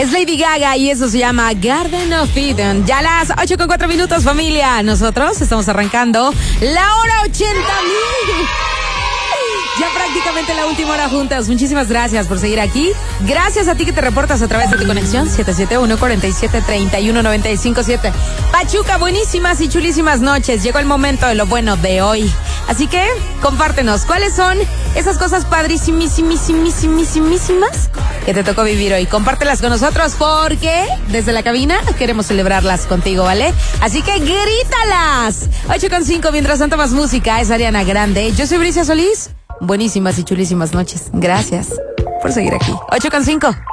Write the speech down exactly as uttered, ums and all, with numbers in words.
Es Lady Gaga y eso se llama Garden of Eden. Ya las ocho con cuatro minutos, familia. Nosotros estamos arrancando la hora ochenta mil. Ya prácticamente la última hora juntas. Muchísimas gracias por seguir aquí. Gracias a ti que te reportas a través de tu conexión siete siete uno, cuatro siete, tres uno nueve cinco siete. Pachuca, buenísimas y chulísimas noches. Llegó el momento de lo bueno de hoy. Así que compártenos cuáles son esas cosas padrísimísimas que te tocó vivir hoy. Compártelas con nosotros porque desde la cabina queremos celebrarlas contigo, ¿vale? Así que grítalas. ocho con cinco, mientras tanto más música. Es Ariana Grande. Yo soy Bricia Solís. Buenísimas y chulísimas noches. Gracias por seguir aquí. ocho con cinco.